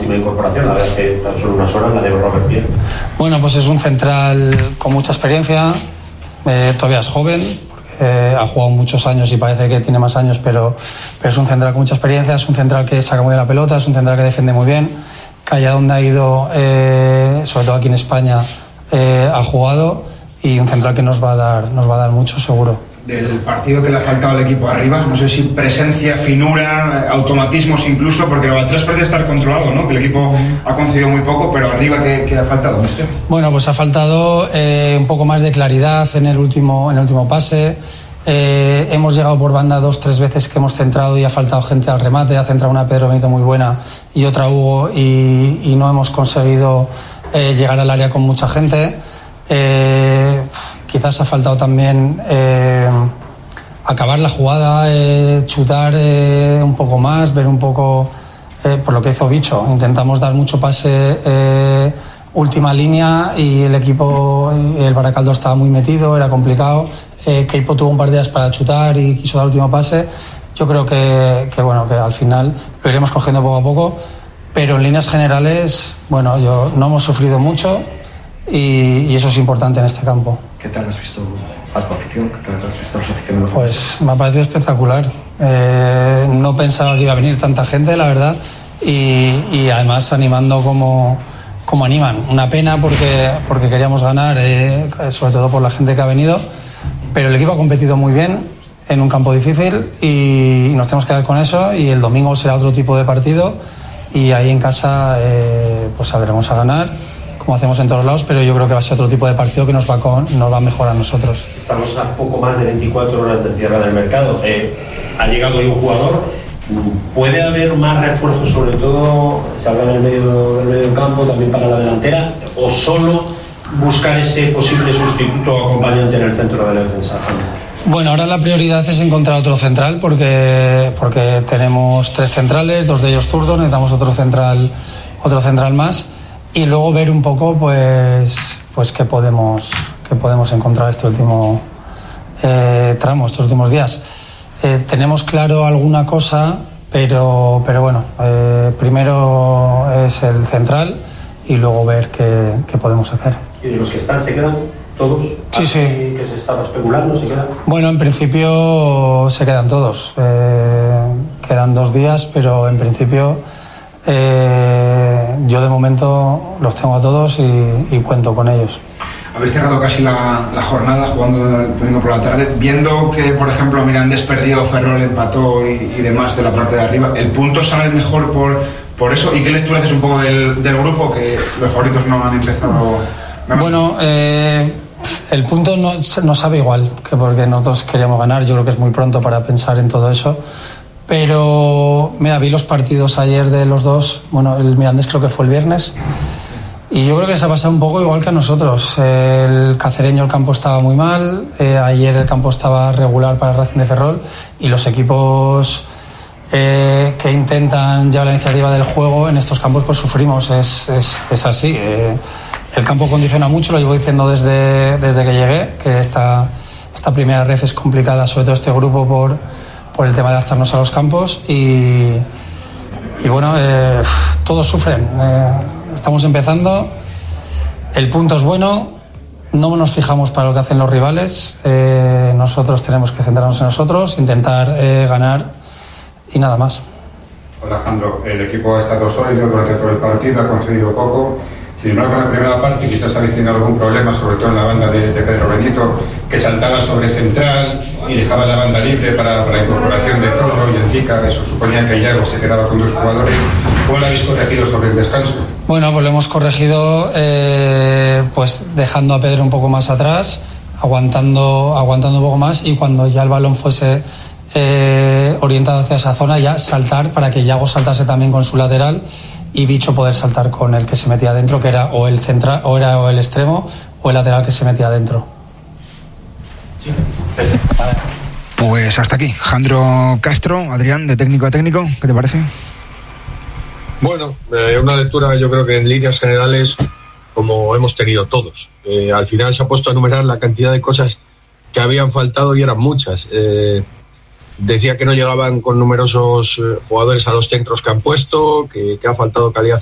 última incorporación, la de hace tan solo unas horas, la de Robert Pierre. Bueno, pues es un central con mucha experiencia, todavía es joven, porque ha jugado muchos años y parece que tiene más años, pero es un central con mucha experiencia, es un central que saca muy bien la pelota, es un central que defiende muy bien, que allá donde ha ido, sobre todo aquí en España, ha jugado, y un central que nos va a dar mucho, seguro. Del partido que le ha faltado al equipo arriba, no sé si presencia, finura, automatismos incluso, porque lo atrás parece estar controlado, ¿no? Que el equipo ha concedido muy poco, pero arriba, ¿qué ha faltado, mister? Bueno, pues ha faltado un poco más de claridad en el último pase. Hemos llegado por banda 2-3 veces que hemos centrado y ha faltado gente al remate. Ha centrado una Pedro Benito muy buena y otra Hugo, y no hemos conseguido llegar al área con mucha gente. Quizás ha faltado también acabar la jugada, chutar un poco más, ver un poco, por lo que hizo Bicho. Intentamos dar mucho pase última línea y el equipo, el Baracaldo estaba muy metido, era complicado. Keipo tuvo un par de días para chutar y quiso dar el último pase. Yo creo que al final lo iremos cogiendo poco a poco, pero en líneas generales, bueno, no hemos sufrido mucho y eso es importante en este campo. ¿Qué tal has visto a tu afición? ¿Qué tal has visto a los aficionados? Pues me ha parecido espectacular. No pensaba que iba a venir tanta gente, la verdad, y además animando como animan. Una pena porque queríamos ganar, sobre todo por la gente que ha venido, pero el equipo ha competido muy bien en un campo difícil y nos tenemos que dar con eso, y el domingo será otro tipo de partido y ahí en casa pues saldremos a ganar, como hacemos en todos lados, pero yo creo que va a ser otro tipo de partido que nos va a mejorar a nosotros. Estamos a poco más de 24 horas del cierre del mercado. Ha llegado hoy un jugador. ¿Puede haber más refuerzos, sobre todo, se habla del medio campo, también para la delantera, o solo buscar ese posible sustituto o acompañante en el centro de la defensa? Bueno, ahora la prioridad es encontrar otro central porque tenemos 3 centrales, 2 de ellos zurdos, necesitamos otro central más. Y luego ver un poco pues qué podemos encontrar este último tramo, estos últimos días. Tenemos claro alguna cosa, pero bueno, primero es el central y luego ver qué podemos hacer. ¿Y de los que están se quedan todos? Sí. ¿Que se estaba especulando? ¿Se quedan? Bueno, en principio se quedan todos. Quedan 2 días, pero en principio yo de momento los tengo a todos y cuento con ellos. Habéis cerrado casi la jornada jugando el domingo por la tarde, viendo que, por ejemplo, Mirandés perdió, Ferrol empató y demás de la parte de arriba. ¿El punto sale mejor por eso? ¿Y qué lectura haces un poco del grupo, que los favoritos no han empezado? Bueno, el punto no sabe igual, que porque nosotros queríamos ganar. Yo creo que es muy pronto para pensar en todo eso. Pero, mira, vi los partidos ayer de los dos. Bueno, el Mirandés creo que fue el viernes. Y yo creo que se ha pasado un poco igual que a nosotros. El Cacereño, el campo estaba muy mal. Ayer el campo estaba regular para el Racing de Ferrol. Y los equipos que intentan llevar la iniciativa del juego en estos campos, pues sufrimos. Es así. El campo condiciona mucho, lo llevo diciendo desde que llegué, que esta primera ref es complicada, sobre todo este grupo, por el tema de adaptarnos a los campos. Y bueno, todos sufren. Estamos empezando, el punto es bueno, no nos fijamos para lo que hacen los rivales, nosotros tenemos que centrarnos en nosotros, intentar ganar y nada más. Hola Alejandro, el equipo ha estado sólido durante todo el partido, ha conseguido poco. Sin embargo, en la primera parte quizás habéis tenido algún problema, sobre todo en la banda de Pedro Benito, que saltaba sobre central y dejaba la banda libre para la incorporación de Zorro y Antica. Eso suponía que Iago se quedaba con 2 jugadores. ¿Cómo lo habéis corregido sobre el descanso? Bueno, pues lo hemos corregido pues dejando a Pedro un poco más atrás, aguantando un poco más, y cuando ya el balón fuese orientado hacia esa zona, ya saltar para que Iago saltase también con su lateral y Bicho poder saltar con el que se metía dentro, que era o el central, o era el extremo o el lateral que se metía dentro. Sí. Pues hasta aquí, Jandro Castro. Adrián, de técnico a técnico, ¿qué te parece? Bueno, una lectura yo creo que en líneas generales como hemos tenido todos. Al final se ha puesto a enumerar la cantidad de cosas que habían faltado y eran muchas. Decía que no llegaban con numerosos jugadores a los centros que han puesto, que ha faltado calidad